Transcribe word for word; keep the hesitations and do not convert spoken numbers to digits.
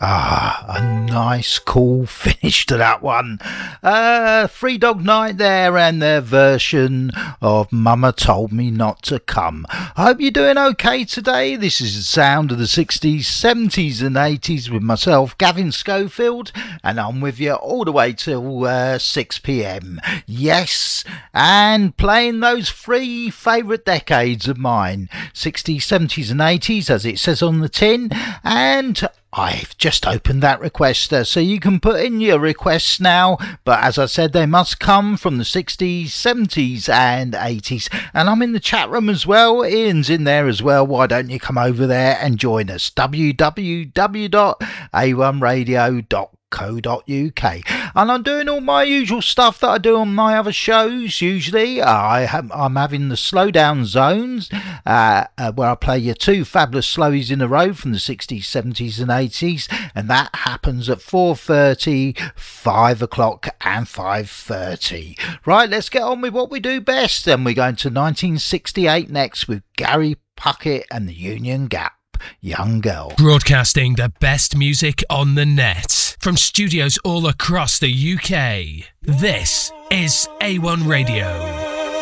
Ah, a nice cool finish to that one. Uh, Three Dog Night there and their version of Mama Told Me Not to Come. I hope you're doing okay today. This is the sound of the sixties, seventies and eighties with myself, Gavin Schofield, and I'm with you all the way till uh, six p.m. Yes, and playing those three favourite decades of mine, sixties, seventies and eighties, as it says on the tin, and I've just opened that requester, so you can put in your requests now, but as I said, they must come from the sixties, seventies and eighties, and I'm in the chat room as well. Ian's in there as well. Why don't you come over there and join us? w w w dot a one radio dot com co dot u k. And I'm doing all my usual stuff that I do on my other shows. Usually I have, I'm having the slowdown zones uh, uh, where I play you two fabulous slowies in a row from the sixties, seventies and eighties, and that happens at four thirty, five o'clock and five thirty. Right, let's get on with what we do best. Then we're going to nineteen sixty-eight next with Gary Puckett and the Union Gap. Young Girl. Broadcasting the best music on the net from studios all across the U K. This is A one Radio.